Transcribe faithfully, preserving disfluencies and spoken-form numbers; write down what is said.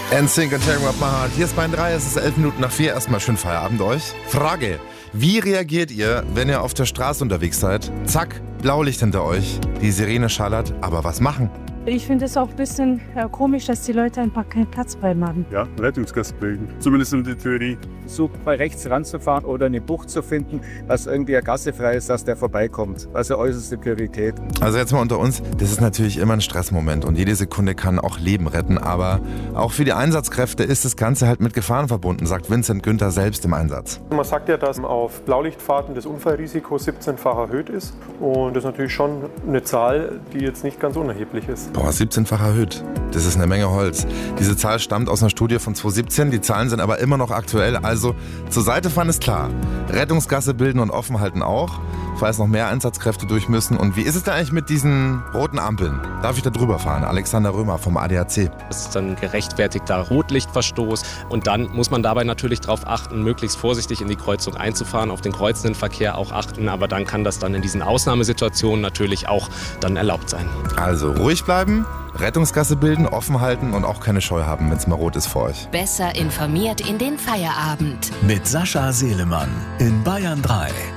N Sync und Tearing Up My Heart. Hier ist Bayern drei, es ist elf Minuten nach vier. Erstmal schön Feierabend euch. Frage: Wie reagiert ihr, wenn ihr auf der Straße unterwegs seid? Zack, Blaulicht hinter euch, die Sirene schallert, aber was machen? Ich finde es auch ein bisschen äh, komisch, dass die Leute einfach keinen Platz frei machen. Ja, Rettungsgasse bilden, zumindest in der Theorie. Versucht mal rechts ranzufahren oder eine Bucht zu finden, dass irgendwie eine Gasse frei ist, dass der vorbeikommt. Also äußerste Priorität. Also jetzt mal unter uns, das ist natürlich immer ein Stressmoment und jede Sekunde kann auch Leben retten, aber auch für die Einsatzkräfte ist das Ganze halt mit Gefahren verbunden, sagt Vincent Günther selbst im Einsatz. Man sagt ja, dass auf Blaulichtfahrten das Unfallrisiko siebzehnfach erhöht ist und das ist natürlich schon eine Zahl, die jetzt nicht ganz unerheblich ist. Boah, siebzehnfach erhöht. Das ist eine Menge Holz. Diese Zahl stammt aus einer Studie von zwanzig siebzehn. Die Zahlen sind aber immer noch aktuell. Also zur Seite fahren ist klar. Rettungsgasse bilden und offen halten auch, falls noch mehr Einsatzkräfte durch müssen. Und wie ist es da eigentlich mit diesen roten Ampeln? Darf ich da drüber fahren? Alexander Römer vom A D A C. Das ist dann gerechtfertigter Rotlichtverstoß. Und dann muss man dabei natürlich darauf achten, möglichst vorsichtig in die Kreuzung einzufahren, auf den kreuzenden Verkehr auch achten. Aber dann kann das dann in diesen Ausnahmesituationen natürlich auch dann erlaubt sein. Also ruhig bleiben, Rettungsgasse bilden, offen halten und auch keine Scheu haben, wenn es mal rot ist für euch. Besser informiert in den Feierabend. Mit Sascha Selemann in Bayern drei.